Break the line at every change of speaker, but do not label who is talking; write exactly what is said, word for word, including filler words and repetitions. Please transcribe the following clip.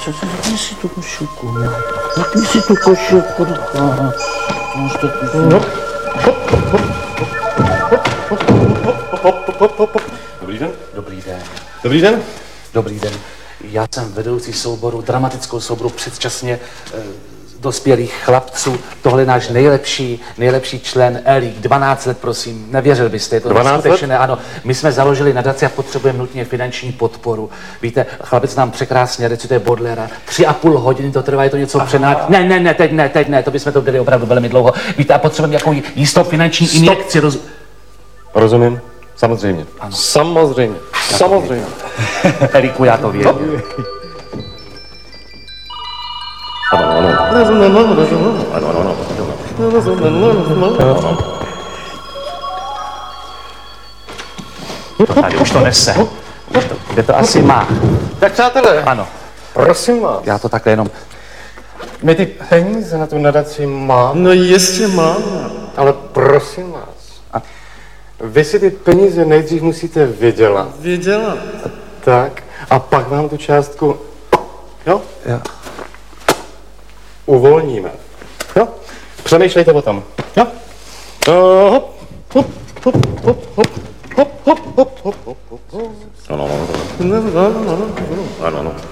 co, co, zapni si tu košilku. Zapni si tu košilku. Aha. Máš to tu.
Dobrý den.
Dobrý den.
Dobrý den.
Dobrý den. Já jsem vedoucí souboru, dramatickou souboru předčasně eh, dospělých chlapců. Tohle je náš nejlepší, nejlepší člen Elík. dvanáct let, prosím. Nevěřil byste, je to
dvanáct
skutečně ne. Ano, my jsme založili nadaci a potřebujeme nutně finanční podporu. Víte, chlapec nám překrásně recituje Baudelaire. Tři a půl hodiny to trvá, je to něco přenáč. Ne, ne, ne, teď ne, teď ne, to bychom to byli opravdu velmi dlouho. Víte, a potřebujeme nějakou jistou finanční
Stop.
injekci. Roz...
Rozumím. Samozřejmě.
Ano.
Samozřejmě.
Já
Samozřejmě.
Elíku, já to věděl.
Ano, ano. Ano, ano, ano.
Tady už to nese. Už to, kde to asi má.
Tak přátelé,
Ano,
prosím vás.
já to takhle jenom...
My ty peníze na tu nadaci máme,
No jistě máme.
ale prosím vás. Vy si ty peníze nejdřív musíte vydělat.
Věděla.
Tak. A pak vám tu částku, jo,
Já.
uvolníme. Jo? Přemýšlejte o tom. Jo? Uh, hop, hop, hop, hop, hop, hop, hop, hop, hop, hop, hop. Ano, ano, ano. Ano, ano.